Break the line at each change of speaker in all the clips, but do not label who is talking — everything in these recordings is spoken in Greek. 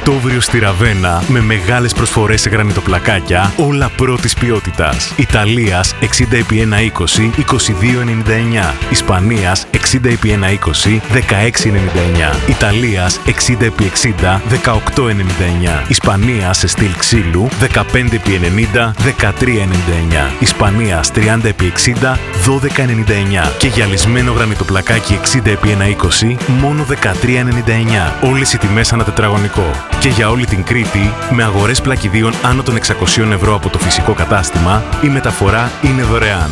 Οκτώβριο στη Ραβένα με μεγάλες προσφορές σε γρανιτοπλακάκια, όλα πρώτης ποιότητας. Ιταλίας 60x120, 22,99. Ισπανίας 60x120, 16,99. Ιταλίας 60x60, 18,99. Ισπανίας σε στυλ ξύλου 15x90, 13,99. Ισπανίας 30x60, 12,99. Και γυαλισμένο γρανιτοπλακάκι 60x120, μόνο 13,99. Όλες οι τιμές ανά τετραγωνικό. Και για όλη την Κρήτη, με αγορές πλακιδίων άνω των 600 ευρώ από το φυσικό κατάστημα, η μεταφορά είναι δωρεάν.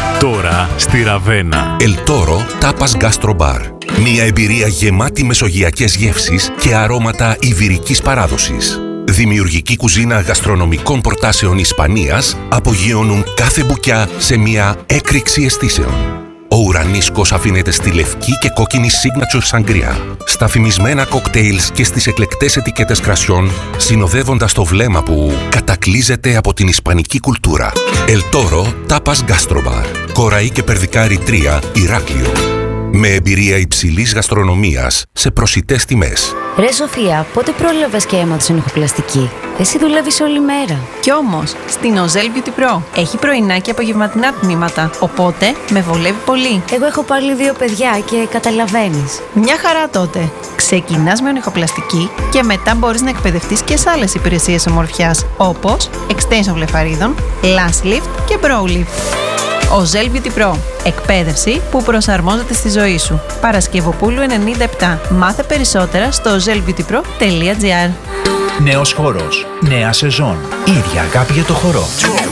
Τώρα στη Ραβένα.
El Toro Tapas Gastro Bar. Μια εμπειρία γεμάτη μεσογειακές γεύσεις και αρώματα ιβηρικής παράδοσης. Δημιουργική κουζίνα γαστρονομικών προτάσεων Ισπανίας απογειώνουν κάθε μπουκιά σε μια έκρηξη αισθήσεων. Ο ουρανίσκος αφήνεται στη λευκή και κόκκινη signature σαγκριά, στα φημισμένα κοκτέιλς και στις εκλεκτές ετικέτες κρασιών, συνοδεύοντας το βλέμμα που κατακλείζεται από την ισπανική κουλτούρα. El Toro Tapas Gastro Bar. Κοραή και Περδικάρι 3, Ηράκλειο. Με εμπειρία υψηλής γαστρονομίας σε προσιτές τιμές.
Ρε Σοφία, πότε πρόλαβες και αίματος ενοχοπλαστική? Εσύ δουλεύεις όλη μέρα.
Κι όμως, στην Ozel Beauty Pro έχει πρωινά και απογευματινά τμήματα, οπότε με βολεύει πολύ.
Εγώ έχω πάλι 2 παιδιά και καταλαβαίνεις.
Μια χαρά τότε. Ξεκινάς με ονειχοπλαστική και μετά μπορείς να εκπαιδευτείς και σε άλλες υπηρεσίες ομορφιάς, όπως extension βλεφαρίδων, lash lift και brow lift. Ozel Beauty Pro. Εκπαίδευση που προσαρμόζεται στη ζωή σου. Παρασκευοπούλου 97. Μάθε περισσότερα στο ozelbeautypro.gr.
Νέος χώρος. Νέα σεζόν. Ίδια αγάπη για το χορό.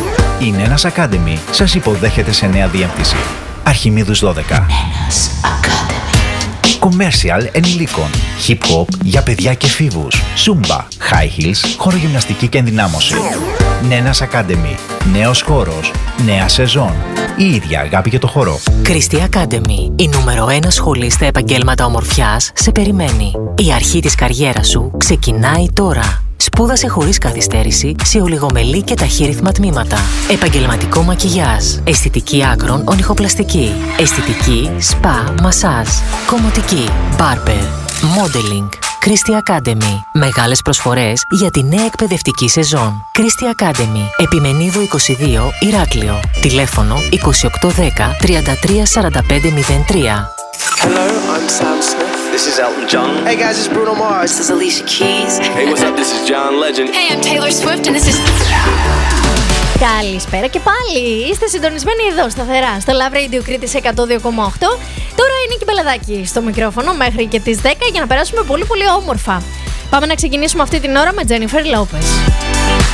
Η Νένας Academy σας υποδέχεται σε νέα διεύθυνση. Αρχιμίδους 12.
Νένας Academy.
Commercial ενηλίκων. Hip hop για παιδιά και εφήβους. Zumba, high heels, χορογυμναστική και ενδυνάμωση. Νένας Academy. Νέος χώρος. Νέα σεζόν. Η ίδια αγάπη για το χορό.
Christy Academy. Η νούμερο 1 σχολή στα επαγγέλματα ομορφιάς σε περιμένει. Η αρχή της καριέρας σου ξεκινάει τώρα. Σπούδασε χωρίς καθυστέρηση σε ολιγομελή και ταχύρυθμα τμήματα. Επαγγελματικό μακιγιάζ. Αισθητική άκρων ονυχοπλαστική. Αισθητική, σπα, μασάζ. Κομμωτική, μπάρμπερ. Modeling. Christy Academy. Μεγάλες προσφορές για τη νέα εκπαιδευτική σεζόν. Christy Academy. Επιμενίδου 22, Ηράκλειο. Τηλέφωνο 2810 334503.
Hello, I'm Sam Smith. This is Elton John. Hey guys, it's Bruno Mars.
This is Alicia Keys.
Hey, what's up? This is John Legend.
Hey, I'm Taylor Swift and this is...
Καλησπέρα και πάλι. Είστε συντονισμένοι εδώ σταθερά στο Love Radio Κρήτης 102,8. Τώρα είναι και η Μπελαδάκη στο μικρόφωνο μέχρι και τις 10 για να περάσουμε πολύ πολύ όμορφα. Πάμε να ξεκινήσουμε αυτή την ώρα με Jennifer Lopez.